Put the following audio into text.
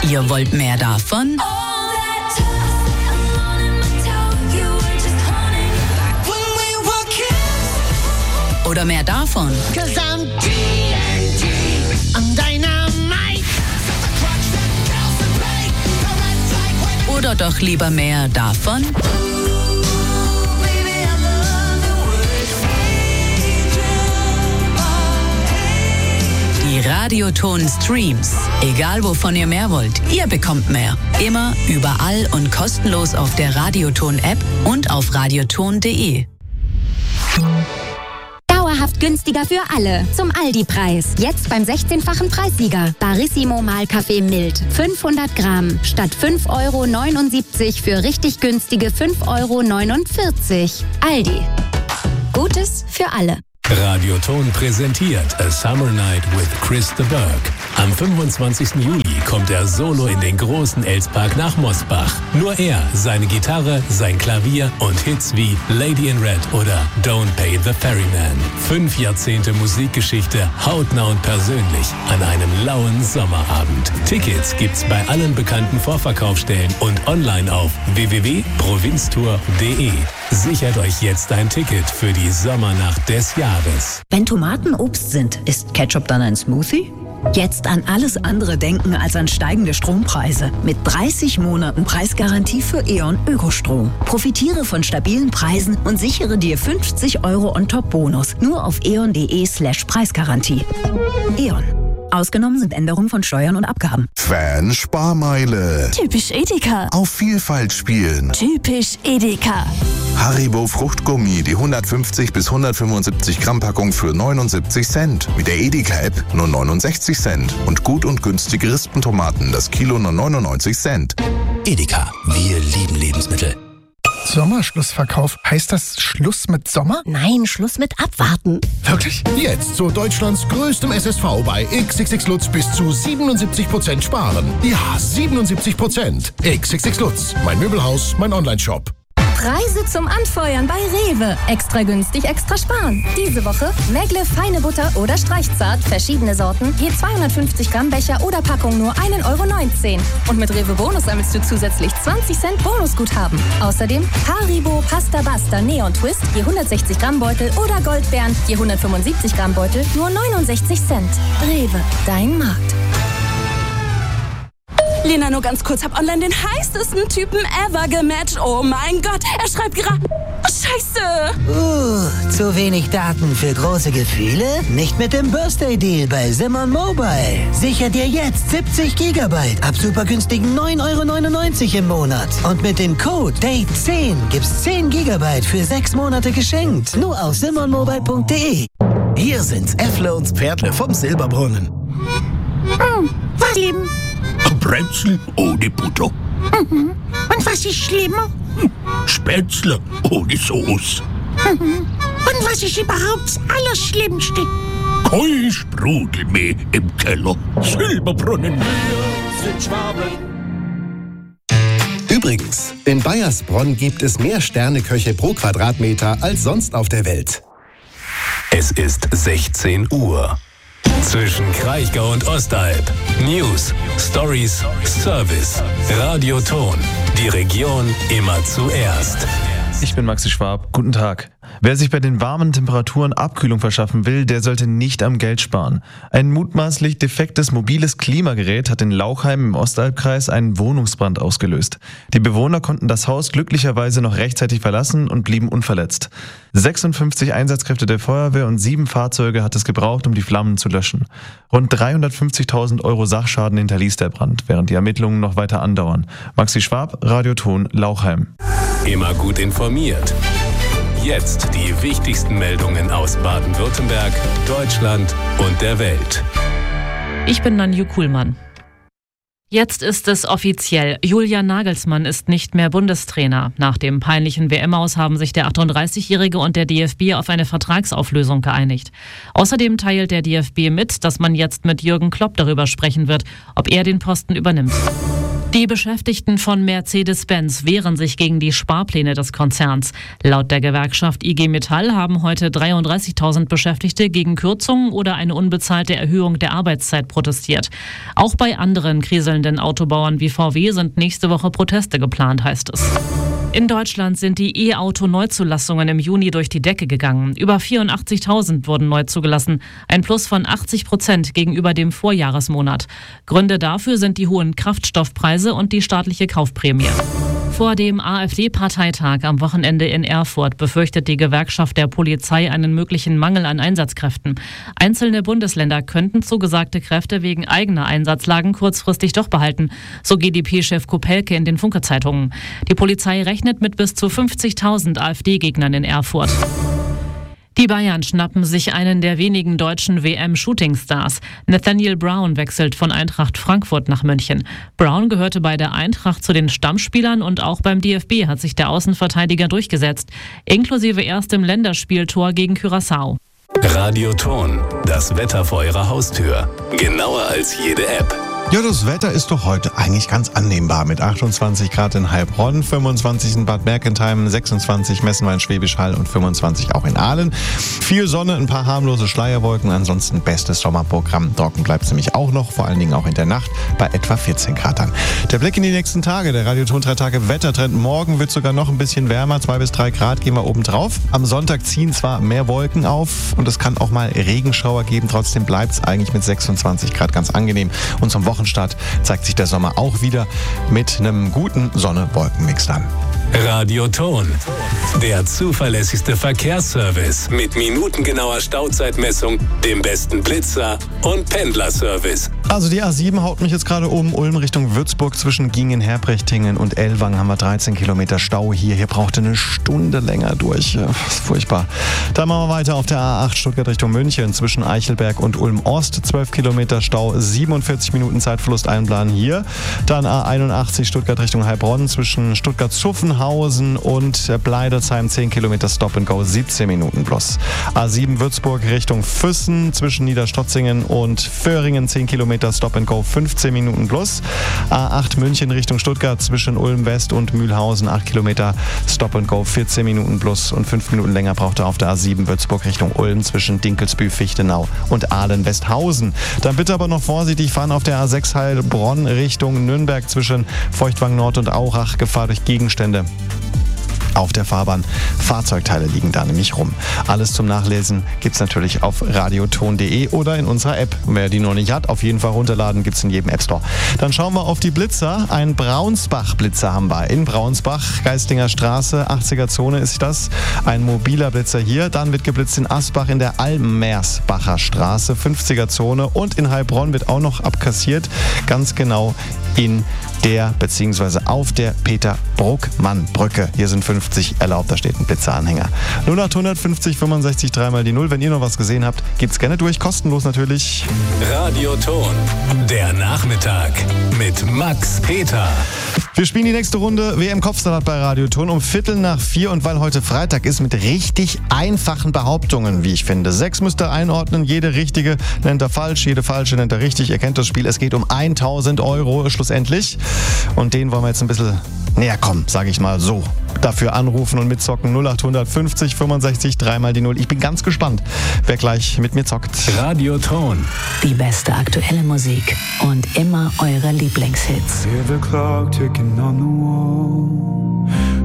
Ihr wollt mehr davon? Oder mehr davon? Oder doch lieber mehr davon? Die Radioton-Streams. Egal wovon ihr mehr wollt, ihr bekommt mehr. Immer, überall und kostenlos auf der Radioton-App und auf radioton.de. Dauerhaft günstiger für alle. Zum Aldi-Preis. Jetzt beim 16-fachen Preissieger. Barissimo Mahlkaffee mild. 500 Gramm. Statt 5,79 € für richtig günstige 5,49 €. Aldi. Gutes für alle. Radioton präsentiert A Summer Night with Chris de Burgh. Am 25. Juli kommt er solo in den großen Elspark nach Mosbach. Nur er, seine Gitarre, sein Klavier und Hits wie Lady in Red oder Don't Pay the Ferryman. 5 Jahrzehnte Musikgeschichte, hautnah und persönlich an einem lauen Sommerabend. Tickets gibt's bei allen bekannten Vorverkaufsstellen und online auf www.provinztour.de. Sichert euch jetzt ein Ticket für die Sommernacht des Jahres. Wenn Tomaten Obst sind, ist Ketchup dann ein Smoothie? Jetzt an alles andere denken als an steigende Strompreise. Mit 30 Monaten Preisgarantie für E.ON Ökostrom. Profitiere von stabilen Preisen und sichere dir 50 € On-Top-Bonus. Nur auf eon.de/Preisgarantie. E.ON. Ausgenommen sind Änderungen von Steuern und Abgaben. Fan-Sparmeile. Typisch Edeka. Auf Vielfalt spielen. Typisch Edeka. Haribo Fruchtgummi, die 150 bis 175 Gramm Packung für 79 Cent. Mit der Edeka-App nur 69 Cent. Und gut und günstige Rispentomaten, das Kilo nur 99 Cent. Edeka, wir lieben Lebensmittel. Sommerschlussverkauf. Heißt das Schluss mit Sommer? Nein, Schluss mit Abwarten. Wirklich? Jetzt zu Deutschlands größtem SSV bei XXX Lutz bis zu 77% sparen. Ja, 77%. XXX Lutz, mein Möbelhaus, mein Onlineshop. Preise zum Anfeuern bei Rewe. Extra günstig, extra sparen. Diese Woche Megle feine Butter oder Streichzart, verschiedene Sorten, je 250 Gramm Becher oder Packung nur 1,19 €. Und mit Rewe Bonus sammelst du zusätzlich 20 Cent Bonusguthaben. Außerdem Haribo Pasta Basta Neon Twist, je 160 Gramm Beutel oder Goldbeeren, je 175 Gramm Beutel, nur 69 Cent. Rewe, dein Markt. Lena, nur ganz kurz, hab online den heißesten Typen ever gematcht. Oh mein Gott, er schreibt gerade... Oh, Scheiße! Zu wenig Daten für große Gefühle? Nicht mit dem Birthday-Deal bei Simon Mobile. Sicher dir jetzt 70 GB ab super günstigen 9,99 € im Monat. Und mit dem Code DATE10 gibt's 10 GB für 6 Monate geschenkt. Nur auf simonmobile.de. Hier sind's Äffle und Pferdle vom Silberbrunnen. Was lieben? Brezel ohne Butter. Und was ist schlimmer? Spätzle ohne Sauce. Und was ist überhaupt das Allerschlimmste? Kein Sprudel mehr im Keller. Silberbrunnen. Wir sind Schwaben. Übrigens, in Bayersbronn gibt es mehr Sterneköche pro Quadratmeter als sonst auf der Welt. Es ist 16 Uhr. Zwischen Kraichgau und Ostalb. News, Stories, Service. Radioton. Die Region immer zuerst. Ich bin Maxi Schwab. Guten Tag. Wer sich bei den warmen Temperaturen Abkühlung verschaffen will, der sollte nicht am Geld sparen. Ein mutmaßlich defektes mobiles Klimagerät hat in Lauchheim im Ostalbkreis einen Wohnungsbrand ausgelöst. Die Bewohner konnten das Haus glücklicherweise noch rechtzeitig verlassen und blieben unverletzt. 56 Einsatzkräfte der Feuerwehr und 7 Fahrzeuge hat es gebraucht, um die Flammen zu löschen. Rund 350.000 € Sachschaden hinterließ der Brand, während die Ermittlungen noch weiter andauern. Maxi Schwab, Radioton, Lauchheim. Immer gut informiert. Jetzt die wichtigsten Meldungen aus Baden-Württemberg, Deutschland und der Welt. Ich bin Nanju Kuhlmann. Jetzt ist es offiziell. Julian Nagelsmann ist nicht mehr Bundestrainer. Nach dem peinlichen WM-Aus haben sich der 38-Jährige und der DFB auf eine Vertragsauflösung geeinigt. Außerdem teilt der DFB mit, dass man jetzt mit Jürgen Klopp darüber sprechen wird, ob er den Posten übernimmt. Die Beschäftigten von Mercedes-Benz wehren sich gegen die Sparpläne des Konzerns. Laut der Gewerkschaft IG Metall haben heute 33.000 Beschäftigte gegen Kürzungen oder eine unbezahlte Erhöhung der Arbeitszeit protestiert. Auch bei anderen kriselnden Autobauern wie VW sind nächste Woche Proteste geplant, heißt es. In Deutschland sind die E-Auto-Neuzulassungen im Juni durch die Decke gegangen. Über 84.000 wurden neu zugelassen, ein Plus von 80% gegenüber dem Vorjahresmonat. Gründe dafür sind die hohen Kraftstoffpreise und die staatliche Kaufprämie. Vor dem AfD-Parteitag am Wochenende in Erfurt befürchtet die Gewerkschaft der Polizei einen möglichen Mangel an Einsatzkräften. Einzelne Bundesländer könnten zugesagte Kräfte wegen eigener Einsatzlagen kurzfristig doch behalten, so GdP-Chef Kopelke in den Funke-Zeitungen. Die Polizei rechnet mit bis zu 50.000 AfD-Gegnern in Erfurt. Die Bayern schnappen sich einen der wenigen deutschen WM-Shooting-Stars. Nathaniel Brown wechselt von Eintracht Frankfurt nach München. Brown gehörte bei der Eintracht zu den Stammspielern und auch beim DFB hat sich der Außenverteidiger durchgesetzt, inklusive erstem Länderspieltor gegen Curaçao. Radioton, das Wetter vor Ihrer Haustür. Genauer als jede App. Ja, das Wetter ist doch heute eigentlich ganz annehmbar mit 28 Grad in Heilbronn, 25 in Bad Mergentheim, 26 Messenwein-Schwäbisch Hall und 25 auch in Aalen. Viel Sonne, ein paar harmlose Schleierwolken, ansonsten bestes Sommerprogramm. Trocken bleibt es nämlich auch noch, vor allen Dingen auch in der Nacht bei etwa 14 Grad dann. Der Blick in die nächsten Tage, der Radioton 3 Tage Wettertrend. Morgen wird sogar noch ein bisschen wärmer, 2 bis 3 Grad gehen wir oben drauf. Am Sonntag ziehen zwar mehr Wolken auf und es kann auch mal Regenschauer geben, trotzdem bleibt es eigentlich mit 26 Grad ganz angenehm. Und zum Wochenstart zeigt sich der Sommer auch wieder mit einem guten Sonne-Wolken-Mix dann. Radioton, der zuverlässigste Verkehrsservice mit minutengenauer Stauzeitmessung, dem besten Blitzer und Pendlerservice. Also die A7 haut mich jetzt gerade um. Ulm Richtung Würzburg zwischen Gingen, Herbrichtingen und Ellwangen haben wir 13 Kilometer Stau hier. Hier braucht ihr eine Stunde länger durch. Das ist furchtbar. Dann machen wir weiter auf der A8 Stuttgart Richtung München zwischen Eichelberg und Ulm Ost. 12 Kilometer Stau, 47 Minuten Zeitverlust einplanen hier. Dann A81 Stuttgart Richtung Heilbronn zwischen Stuttgart-Zuffenhausen und Bleidersheim 10 Kilometer Stop and Go, 17 Minuten plus. A7 Würzburg Richtung Füssen zwischen Niederstotzingen und Föhringen 10 Kilometer Stop and Go, 15 Minuten plus. A8 München Richtung Stuttgart zwischen Ulm West und Mühlhausen 8 Kilometer Stop and Go, 14 Minuten plus und 5 Minuten länger braucht er auf der A7 Würzburg Richtung Ulm zwischen Dinkelsbühl, Fichtenau und Ahlen-Westhausen. Dann bitte aber noch vorsichtig fahren auf der A6 Heilbronn Richtung Nürnberg zwischen Feuchtwang Nord und Aurach, Gefahr durch Gegenstände auf der Fahrbahn. Fahrzeugteile liegen da nämlich rum. Alles zum Nachlesen gibt's natürlich auf radioton.de oder in unserer App. Wer die noch nicht hat, auf jeden Fall runterladen, gibt's in jedem App Store. Dann schauen wir auf die Blitzer. Ein Braunsbach-Blitzer haben wir in Braunsbach, Geistinger Straße, 80er Zone ist das. Ein mobiler Blitzer hier. Dann wird geblitzt in Asbach in der Almersbacher Straße, 50er Zone. Und in Heilbronn wird auch noch abkassiert, ganz genau in der bzw. auf der Peter-Bruckmann-Brücke. Hier sind 50 erlaubt, da steht ein Blitzeranhänger. 0800 50 65 3 mal die 0. Wenn ihr noch was gesehen habt, gebt's gerne durch, kostenlos natürlich. Radioton, der Nachmittag mit Max Peter. Wir spielen die nächste Runde WM-Kopfsalat bei Radioton um 3:15 und weil heute Freitag ist, mit richtig einfachen Behauptungen, wie ich finde. 6 müsst ihr einordnen, jede richtige nennt er falsch, jede falsche nennt er richtig. Ihr kennt das Spiel, es geht um 1.000 Euro schlussendlich und den wollen wir jetzt ein bisschen näher kommen, sage ich mal so. Dafür anrufen und mitzocken 0800 50 65 3 mal die 0. Ich bin ganz gespannt, wer gleich mit mir zockt. Radioton. Die beste aktuelle Musik und immer eure Lieblingshits. Hear the clock ticking on the wall.